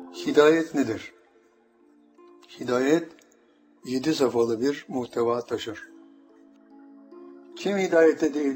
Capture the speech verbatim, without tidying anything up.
Hidayet nedir? Hidayet, yedi safhalı bir muhteva taşır. Kim hidayete değil